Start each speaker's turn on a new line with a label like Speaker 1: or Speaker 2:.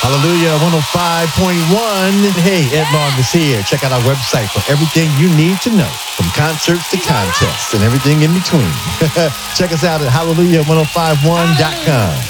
Speaker 1: Hallelujah 105.1. Hey, Ed Long is here. Check out our website for everything you need to know, from concerts to contests and everything in between. Check us out at hallelujah1051.com.